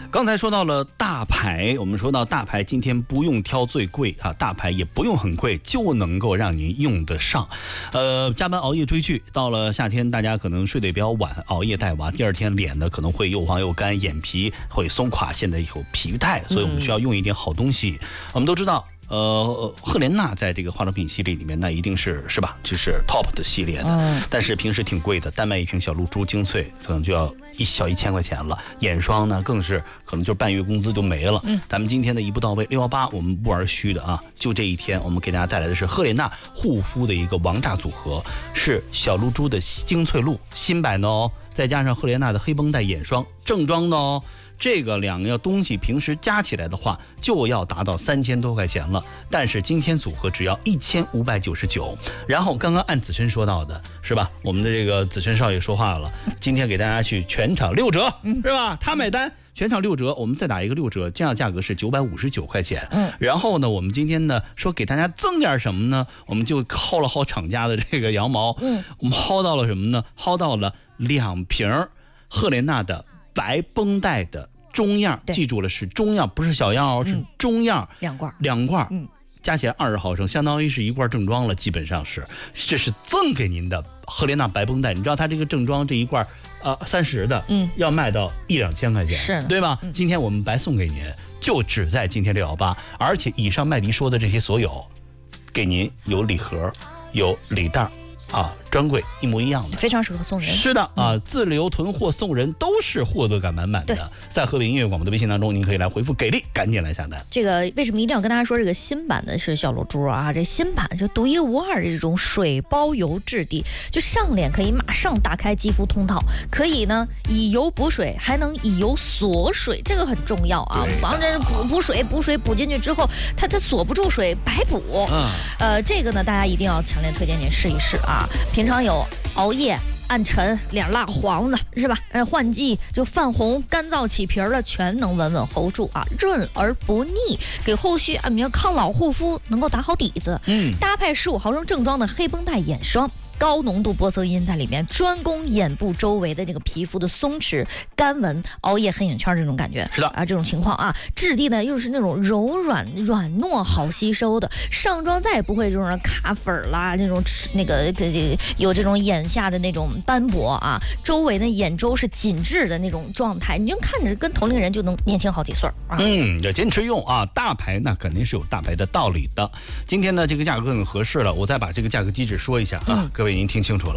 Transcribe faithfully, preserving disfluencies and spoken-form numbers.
刚才说到了大牌，我们说到大牌，今天不用挑最贵啊，大牌也不用很贵，就能够让您用得上。呃，加班熬夜追剧，到了夏天，大家可能睡得比较晚，熬夜带娃，第二天脸呢可能会又黄又干，眼皮会松垮，现在有疲态，所以我们需要用一点好东西。嗯、我们都知道。呃，赫莲娜在这个化妆品系列里面，那一定是是吧？就是 top 的系列的，嗯、但是平时挺贵的，单卖一瓶小露珠精粹可能就要一小一千块钱了。眼霜呢，更是可能就是半月工资就没了。嗯，咱们今天的一步到位六一八，我们不玩虚的啊，就这一天，我们给大家带来的是赫莲娜护肤的一个王炸组合，是小露珠的精粹露新版的哦，再加上赫莲娜的黑绷带眼霜正装的哦。这个两样东西平时加起来的话，就要达到三千多块钱了。但是今天组合只要一千五百九十九。然后刚刚按子琛说到的是吧？我们的这个子琛少爷说话了，今天给大家去全场六折，是吧？他买单，全场六折，我们再打一个六折，这样价格是九百五十九块钱。嗯，然后呢，我们今天呢说给大家赠点什么呢？我们就薅了薅厂家的这个羊毛，嗯，我们薅到了什么呢？薅到了两瓶赫莲娜的白绷带的中样，记住了，是中样，不是小样哦，是中样， 两罐， 两罐，嗯，加起来二十毫升，相当于是一罐正装了，基本上是，这是赠给您的赫莲娜白绷带。你知道它这个正装这一罐，呃，三十的，嗯，要卖到一两千块钱， 是， 对吧？嗯、今天我们白送给您，就只在今天六幺八，而且以上麦迪说的这些所有，给您有礼盒，有礼袋。啊，专柜一模一样的， 非常适合送人。 是的啊，嗯、自留囤货送人都是获得感满满的。在河北音乐广播的微信当中，您可以来回复给力，赶紧来下单。 这个为什么一定要跟大家说这个新版的是小露珠啊？这新版就独一无二的这种水包油质地，就上脸可以马上打开肌肤通道，可以呢以油补水，还能以油锁水，这个很重要啊。防止补补水补水补进去之后，它它锁不住水，白补。嗯，呃，这个呢大家一定要强烈推荐您试一试啊。平常有熬夜、暗沉、脸蜡黄的，是吧？呃，换季就泛红、干燥起皮的，全能稳稳 hold 住啊，润而不腻，给后续啊，你要抗老护肤能够打好底子。嗯，搭配十五毫升正装的黑绷带眼霜。高浓度玻色因在里面，专攻眼部周围的这个皮肤的松弛、干纹、熬夜黑眼圈这种感觉。 是的啊，这种情况啊，质地呢又是那种柔软、软糯、好吸收的，上妆再也不会这种卡粉啦，那种那个有这种眼下的那种斑驳啊，周围的眼周是紧致的那种状态，你就看着跟同龄人就能年轻好几岁啊。 嗯，要坚持用啊，大牌那肯定是有大牌的道理的。今天呢，这个价格更合适了，我再把这个价格机制说一下啊，嗯、各位。您听清楚了。